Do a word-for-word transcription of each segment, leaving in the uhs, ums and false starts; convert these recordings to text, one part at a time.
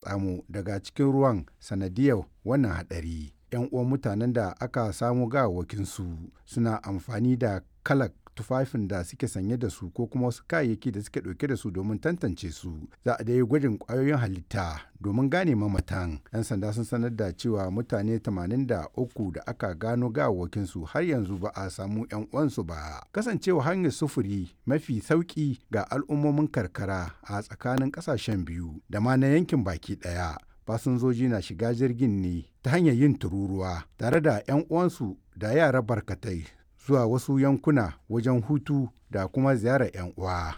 tsamo daga cikin ruwan sanadiyar wannan haɗari. 'Yan uwan mutanen da aka samu gawawakinsu suna amfani da kalar tufafin da suke sanye da su ko kuma wasu kayayyaki da suke ɗauke da su domin tantance su. Za a dai gwajin ƙwayoyin halitta domin gane mamatan. 'Yan sanda sun sanar da cewa mutane tamanin da uku da aka gano gawawakinsu har yanzu ba a samu 'yan uwansu ba. Kasancewa hanyar sufuri mafi sauƙi ga al'ummomin karkara a tsakanin ƙasashen biyu da ma na yankin baki ɗaya. Fasinjoji na shiga jirgin ne ta hanyar yin tururuwa tare da 'yan uwansu da yara barkatai zuwa wasu yankuna wajen hutu da kuma ziyarar 'yan uwa.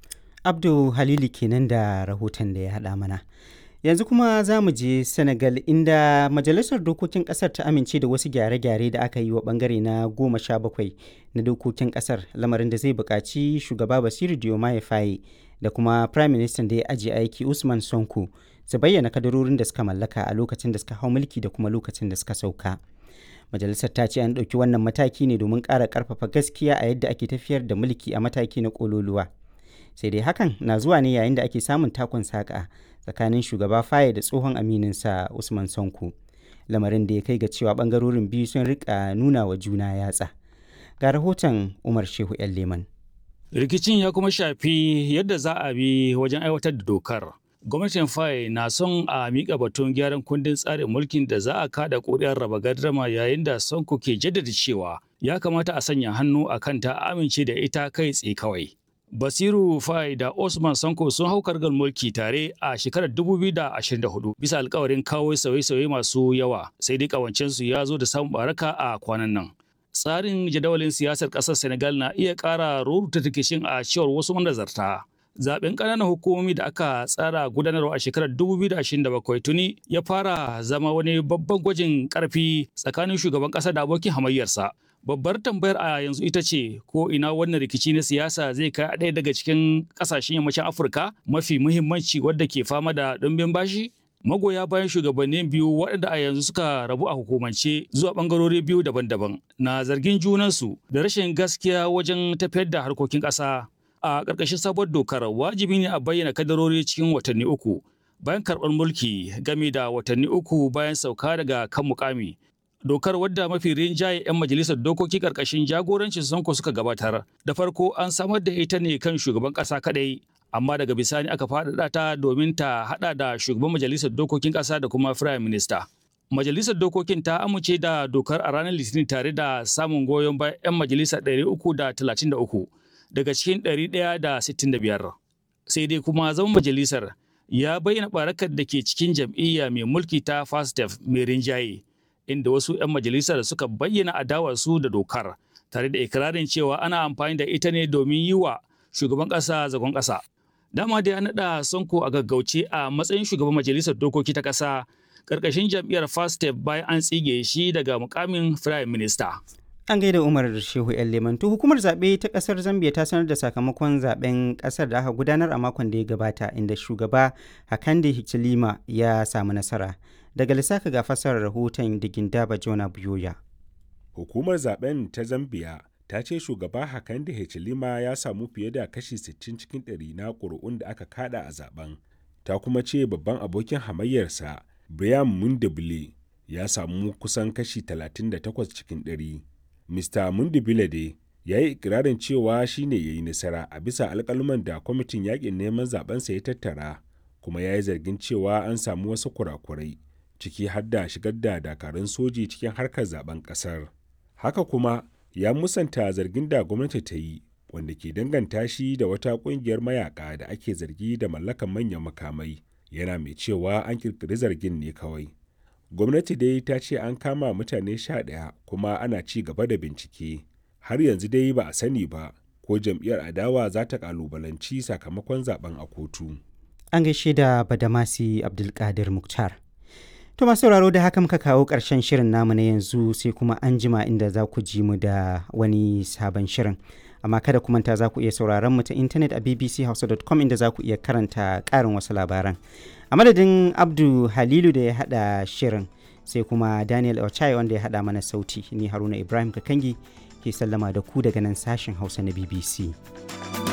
Abdu Halilu kenan da rahoton da ya haɗa mana. Yanzu kuma za mu je Senegal inda Majalisar Dokokin Ƙasar ta amince da wasu gyare-gyare da aka yi wa ɓangare na goma sha bakwai na dokokin ƙasar, lamarin da zai buƙaci shugaba Basiru Diomaye Faye da kuma Prime Minister da ya ajiye aiki Usman Sonko su bayyana kadarorin da suka mallaka a lokacin da suka hau mulki da kuma lokacin da suka sauka. Majalisar ta ce an ɗauki wannan mataki ne domin ƙara ƙarfafa gaskiya a yadda ake tafiyar da mulki a mataki na ƙololuwa. Sai dai hakan na zuwa ne yayin da ake samun takon saƙa tsakanin shugaba Faye da tsohon amininsa Usman Sonko, lamarin da ya kai ga cewa ɓangarorin biyu sun riƙa nuna wa juna yatsa. Ga rahoton Umar Shehu 'yan Leman. Rikicin ya kuma shafi yadda za a bi wajen aiwatar da dokar. Gwamnatin Faye na son a miƙa batun gyaran kundin tsarin mulkin da za a kada ƙuri'ar raba gardama yayin da Sonko ke jaddada cewa ya kamata a sanya hannu a kanta a amince da ita kai tsaye kawai. Basiru Faye da Usman Sonko sun hau kargar mulki tare a shekarar dubu biyu da ashirin da hudu bisa alkawarin kawo sauye-sauye masu yawa, sai dai ƙawancensu ya zo da samun baraka a kwanan nan. Tsarin jadawalin siyasar ƙasar Senegal na iya ƙara rurruta rikicin a cewar wasu manazarta. Zaben ƙananan hukumomi da aka tsara gudanarwa a shekarar dubu biyu da ashirin da bakwai tuni ya fara zama wani babban gwajin ƙarfi tsakanin shugaban ƙasa da abokin hamayyarsa. Babbar tambayar a yanzu ita ce ko ina wannan rikici na siyasa zai kai ɗaya daga cikin ƙasashen yammacin Afirka mafi muhimmanci wadda ke fama da ɗumbin bashi? Magoya bayan shugabannin biyu waɗanda a yanzu suka rabu a hukumance zuwa ɓangarori biyu daban-daban na zargin junansu da rashin gaskiya wajen tafiyar da harkokin ƙasa. A ƙarƙashin sabuwar dokar wajibi ne a bayyana kadarori cikin watanni uku bayan karɓar mulki game da watanni uku bayan sauka daga kan mukami. Dokar wadda mafi rinjaye 'yan majalisar dokoki ƙarƙashin jagorancin Sonko suka gabatar. Da farko an samar da ita ne kan shugaban ƙasa kaɗai, amma daga bisani aka faɗaɗa ta domin ta haɗa da shugaban majalisar dokokin ƙasa da kuma firayim minista. Majalisar dokokin ta amince da dokar a ranar Litinin tare da samun goyon bayan 'yan majalisa ɗari uku da talatin da uku. Daga cikin ɗari ɗaya da sittin da biyar. Sai dai kuma zaman majalisar ya bayyana barakar da ke cikin jam'iyya mai mulki ta FASTEF mai rinjaye, inda wasu 'yan majalisar suka bayyana adawarsu da dokar, tare da ikirarin cewa ana amfani da ita ne domin yi wa shugaban ƙasa zagon ƙasa. Dama dai an naɗa Sonko a gaggauce a matsayin shugaban majalisar dokoki ta ƙasa ƙarƙashin jam'iyyar FASTEF bayan an tsige shi daga mukamin firayim minista. An gaida Umar Shehu 'yan Leman. To hukumar zaɓe ta ƙasar Zambia ta sanar da sakamakon zaɓen ƙasar da aka gudanar a makon da ya gabata, inda shugaba Hakainde Hichilema ya samu nasara. Daga Lusaka ga fassarar rahoton Digindaba Jona Buyoya. Hukumar zaɓen ta Zambia ta ce shugaba Hakainde Hichilema ya samu fiye da kashi sittin cikin ɗari na ƙuri'un da aka kada a zaɓen. Ta kuma ce babban abokin hamayyarsa Brian Mundibile ya samu kusan kashi talatin da takwas cikin ɗari. Mista Mundibilade ya yi ikirarin cewa shi ne ya yi nasara a bisa alƙaluman da kwamitin yaƙin neman zaɓensa ya tattara, kuma ya yi zargin cewa an samu wasu kurakurai, ciki har da shigar da dakarun soji cikin harkar zaben ƙasar. Haka kuma ya musanta zargin da gwamnati ta yi, wanda ke danganta shi da wata ƙungiyar mayaƙa da ake zargi da mallakan manyan makamai, yana mai cewa an ƙirƙiri zargin ne kawai. Gwamnati dai ta ce an kama mutane sha ɗaya kuma ana ci gaba da bincike. Har yanzu dai ba a sani ba ko jam'iyyar adawa za ta kalubalanci sakamakon zaben a kotu. An gaishe da Badamasi Abdulkadir Muktar. To masu sauraro da haka muka kawo ƙarshen shirin namu na yanzu, sai kuma an jima inda za ku ji mu da wani sabon shirin. Amma kada ku manta za ku iya sauraron mu ta intanet a b b c hausa dot com inda za ku iya karanta ƙarin wasu labaran. A madadin Abdu Halilu da ya haɗa shirin, sai kuma Daniel Ochai wanda ya haɗa mana sauti, ni Haruna Ibrahim Kakangi ke sallama da ku daga nan sashen Hausa na B B C.